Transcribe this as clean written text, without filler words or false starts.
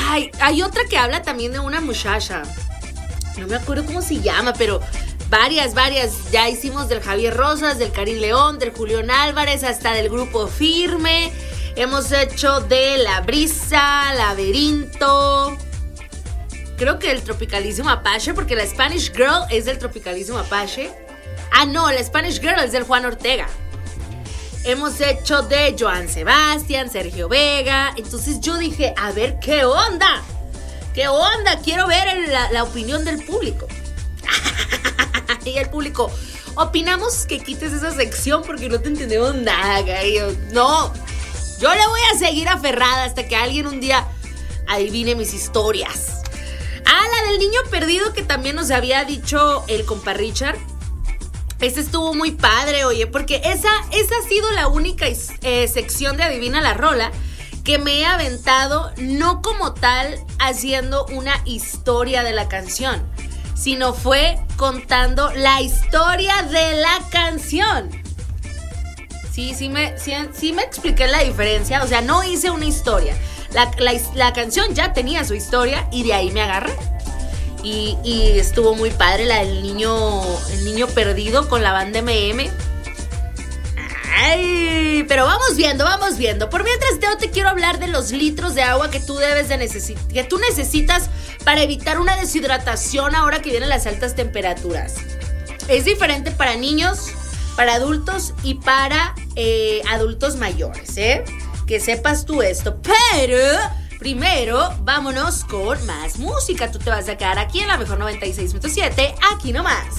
Ay, hay otra que habla también de una muchacha. No me acuerdo cómo se llama, pero varias. Ya hicimos del Javier Rosas, del Karim León, del Julián Álvarez, hasta del Grupo Firme. Hemos hecho de La Brisa, Laberinto. Creo que el Tropicalísimo Apache, porque la Spanish Girl es del Tropicalísimo Apache. Ah, no, la Spanish Girl es del Juan Ortega. Hemos hecho de Joan Sebastián, Sergio Vega. Entonces yo dije, a ver, ¿qué onda? Quiero ver la opinión del público. Y el público, opinamos que quites esa sección porque no te entendemos nada. Y yo, no, yo le voy a seguir aferrada hasta que alguien un día adivine mis historias. Ah, la del niño perdido que también nos había dicho el compa Richard. Esa estuvo muy padre, oye, porque esa ha sido la única sección de Adivina la Rola que me he aventado, no como tal haciendo una historia de la canción, sino fue contando la historia de la canción. Sí me expliqué la diferencia. O sea, no hice una historia. La canción ya tenía su historia y de ahí me agarré. Y estuvo muy padre la del niño perdido con la banda MM. Ay, pero vamos viendo. Por mientras yo te quiero hablar de los litros de agua que tú necesitas para evitar una deshidratación ahora que vienen las altas temperaturas. Es diferente para niños, para adultos y para adultos mayores, ¿eh? Que sepas tú esto. Pero primero, vámonos con más música. Tú te vas a quedar aquí en la mejor 96.7, aquí nomás.